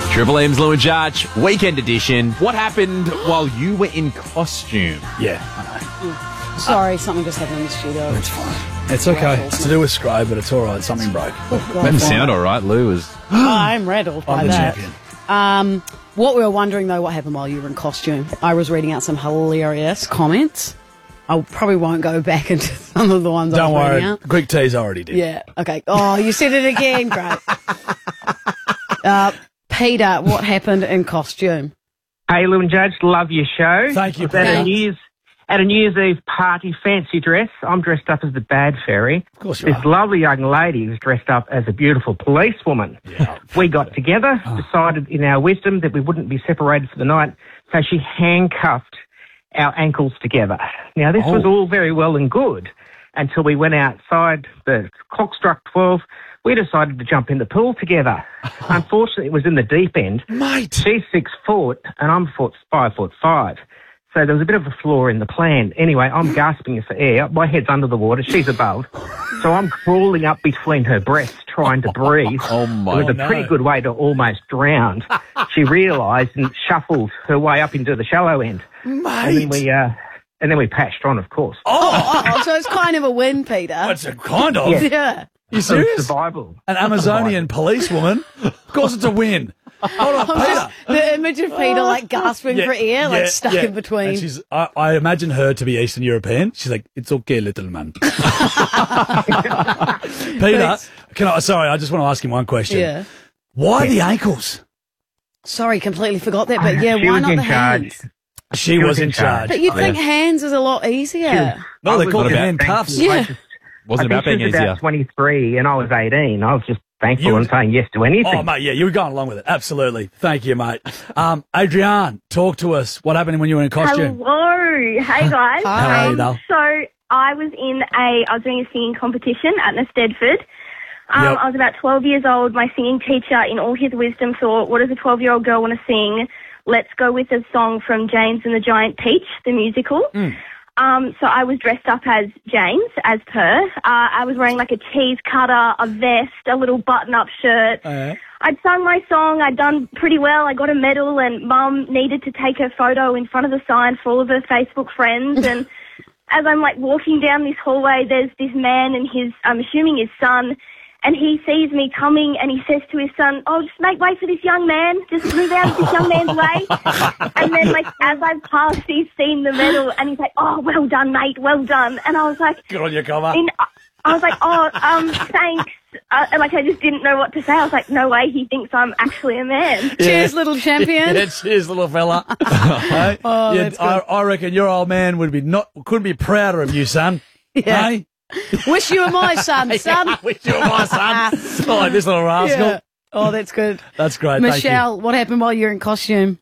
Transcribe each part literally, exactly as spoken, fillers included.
Triple M's Lou and Judge, weekend edition. What happened while you were in costume? Yeah, I know. Sorry, something just happened in the studio. It's fine. It's okay. It's to do with Scrobe, but it's all right. Something broke. Made me sound all right. Lou was... I'm rattled by I'm the that. champion. Um, what we were wondering, though, what happened while you were in costume? I was reading out some hilarious comments. I probably won't go back into some of the ones Don't I was reading worry. out. Quick tease already did. Yeah, okay. Oh, you said it again. Great. Uh, Peter, what happened in costume? Hey, Lou and Judge, love your show. Thank you, At a Peter. New Year's, at a New Year's Eve party fancy dress, I'm dressed up as the bad fairy. Of course you This are. lovely young lady was dressed up as a beautiful policewoman. Yeah. We got together, decided in our wisdom that we wouldn't be separated for the night, so she handcuffed our ankles together. Now, this Oh. was all very well and good until we went outside. The clock struck twelve. We decided to jump in the pool together. Unfortunately, it was in the deep end. Mate. She's six foot and I'm foot, five foot five. So there was a bit of a flaw in the plan. Anyway, I'm gasping for air. My head's under the water. She's above. So I'm crawling up between her breasts trying to breathe. Oh, my... It was a no. pretty good way to almost drown. She realised and shuffled her way up into the shallow end. And then Mate. we, uh, and then we patched on, of course. Oh, oh, so it's kind of a win, Peter. It's a kind of. Yeah. Yeah. You So serious? survival. An Amazonian policewoman? Of course it's a win. Hold on, Peter. The image of Peter, like, gasping Yeah, for air, like, yeah, stuck yeah. in between. And she's, I, I imagine her to be Eastern European. She's like, it's okay, little man. Peter, can I, sorry, I just want to ask him one question. Yeah. Why the ankles? Sorry, completely forgot that, but yeah, She why was not in the charge. hands? She was in charge. But you'd Oh, think yeah. hands is a lot easier. No, I they was call not them about handcuffs. thankful. Yeah. I just- Wasn't I about think being she was easier. about twenty-three and I was eighteen. I was just thankful You- and saying yes to anything. Oh, mate, yeah, you were going along with it. Absolutely. Thank you, mate. Um, Adrienne, talk to us. What happened when you were in costume? Hello. Hey, guys. Hi. How are you, Dal? So I was in a, I was doing a singing competition at Nestedford. Um, Yep. I was about twelve years old. My singing teacher, in all his wisdom, thought, what does a twelve-year-old girl want to sing? Let's go with a song from James and the Giant Peach, the musical. Mm. Um, so I was dressed up as James, as per. Uh, I was wearing like a cheese cutter, a vest, a little button-up shirt. Uh, I'd sung my song, I'd done pretty well, I got a medal, and Mum needed to take her photo in front of the sign for all of her Facebook friends. And as I'm like walking down this hallway, there's this man and his, I'm assuming his son, and he sees me coming and he says to his son, oh, just make way for this young man, just move out of this young man's way. And then like as I've passed, he's seen the medal and he's like, oh, well done, mate, well done. And I was like, good on your cover. in, I was like, oh, um, thanks. Uh, and like I just didn't know what to say. I was like, no way, he thinks I'm actually a man. Cheers, little champion. Yeah, cheers, little fella. Hey? Oh, Yeah, that's good. I, I reckon your old man would be not, couldn't be prouder of you, son. Yeah. Hey? Wish you were my son, son. I wish you were my son. Oh, this little rascal. Yeah. Oh, that's good. That's great. Michelle, what happened while you're in costume?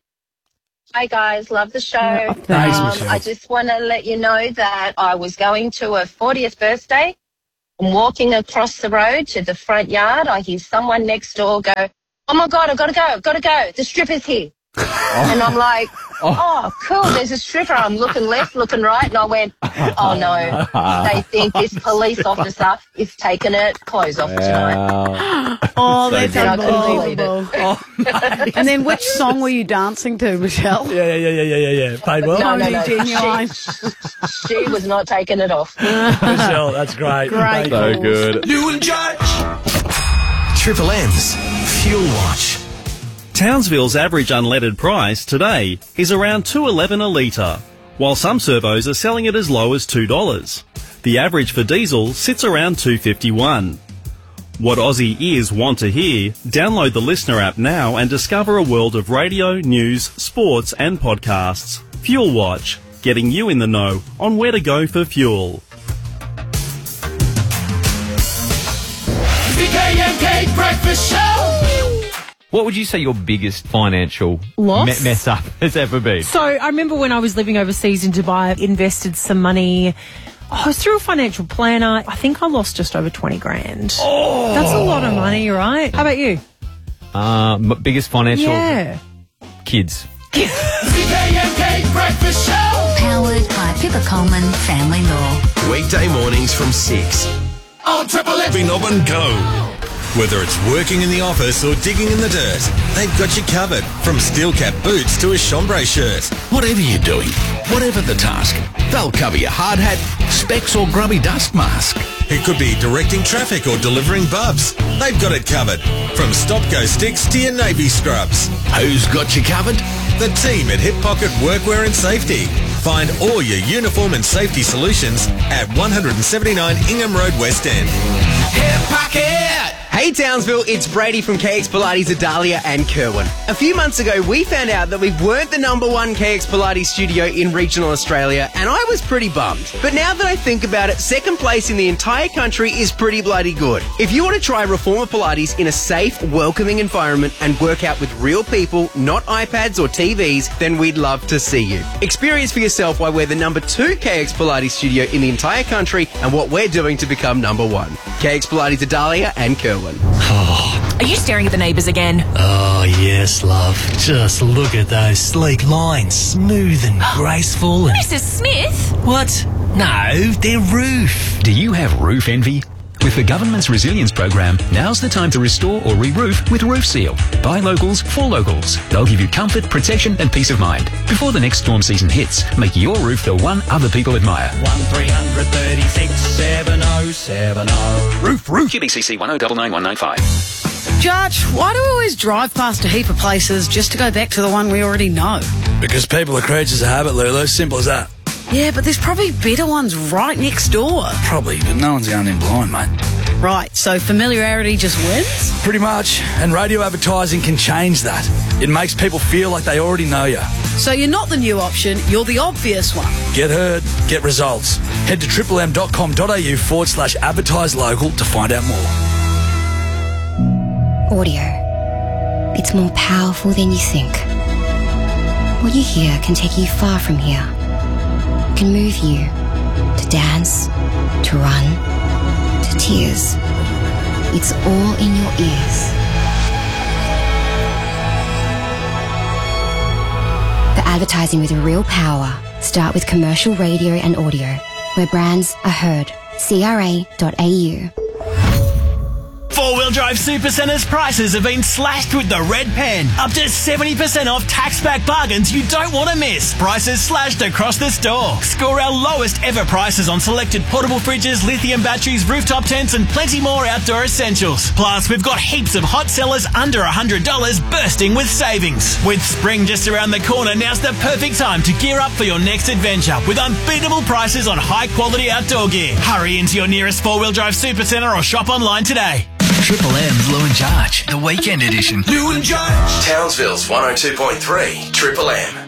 Hi guys, love the show. Oh, Thanks, um, Michelle. I just want to let you know that I was going to a fortieth birthday. I'm walking across the road to the front yard. I hear someone next door go, oh my God, I've got to go, I've got to go. The stripper's here. And I'm like, oh, cool, there's a stripper. I'm looking left, looking right, and I went, oh no, they think this police officer is taking her clothes off tonight. Wow. Oh, So that's good. I couldn't believe it. unbelievable. And then which song were you dancing to, Michelle? Yeah, yeah, yeah, yeah, yeah, yeah. Paid well. No, no, Only no. genuine. She, she was not taking it off. Michelle, that's great. Great. Thank So you. good. Lou and Judge. Triple M's Fuel Watch. Townsville's average unleaded price today is around two dollars eleven a litre, while some servos are selling it as low as two dollars. The average for diesel sits around two dollars fifty-one. What Aussie ears want to hear? Download the Listener app now and discover a world of radio, news, sports and podcasts. Fuel Watch, getting you in the know on where to go for fuel. The K M K Breakfast Show. What would you say your biggest financial Loss? me- mess up has ever been? So I remember when I was living overseas in Dubai, I invested some money. Oh, I was through a financial planner. I think I lost just over twenty grand. Oh, that's a lot of money, right? How about you? Uh, m- biggest financial Yeah. kids. The K M K Breakfast Show. Powered by Pippa Coleman Family Law. Weekday mornings from six. On Triple M. Up and go. Whether it's working in the office or digging in the dirt, they've got you covered. From steel cap boots to a chambray shirt. Whatever you're doing, whatever the task, they'll cover your hard hat, specs or grubby dust mask. It could be directing traffic or delivering bubs. They've got it covered. From stop-go sticks to your navy scrubs. Who's got you covered? The team at Hip Pocket Workwear and Safety. Find all your uniform and safety solutions at one seventy-nine Ingham Road, West End. Hip Pocket! Hey Townsville, it's Brady from K X Pilates Adalia and Kerwin. A few months ago, we found out that we weren't the number one K X Pilates studio in regional Australia, and I was pretty bummed. But now that I think about it, second place in the entire country is pretty bloody good. If you want to try Reformer Pilates in a safe, welcoming environment and work out with real people, not iPads or T Vs, then we'd love to see you. Experience for yourself why we're the number two K X Pilates studio in the entire country and what we're doing to become number one. K X Pilates Adalia and Kerwin. Oh. Are you staring at the neighbours again? Oh, yes, love. Just look at those sleek lines, smooth and graceful. And... Missus Smith? What? No, they're roof. Do you have roof envy? With the government's resilience program, now's the time to restore or re-roof with Roof Seal. By locals, for locals. They'll give you comfort, protection and peace of mind. Before the next storm season hits, make your roof the one other people admire. one three three six seven oh seven oh. Roof, roof. Q B C C one oh nine nine one nine five. Judge, why do we always drive past a heap of places just to go back to the one we already know? Because people are creatures of habit, Lulu. Simple as that. Yeah, but there's probably better ones right next door. Probably, but no one's going in blind, mate. Right, so familiarity just wins? Pretty much, and radio advertising can change that. It makes people feel like they already know you. So you're not the new option, you're the obvious one. Get heard, get results. Head to triple m dot com dot a u forward slash advertise local to find out more. Audio. It's more powerful than you think. What you hear can take you far from here. It can move you to dance, to run, to tears. It's all in your ears. For advertising with real power, start with commercial radio and audio, where brands are heard. C R A dot A U. Four-wheel drive Supercentre's prices have been slashed with the red pen. Up to seventy percent off tax-back bargains you don't want to miss. Prices slashed across the store. Score our lowest ever prices on selected portable fridges, lithium batteries, rooftop tents and plenty more outdoor essentials. Plus, we've got heaps of hot sellers under one hundred dollars bursting with savings. With spring just around the corner, now's the perfect time to gear up for your next adventure with unbeatable prices on high-quality outdoor gear. Hurry into your nearest four-wheel drive Supercentre or shop online today. Triple M's Lou and Charge, the weekend edition. Lou and Charge. Townsville's one oh two point three, Triple M.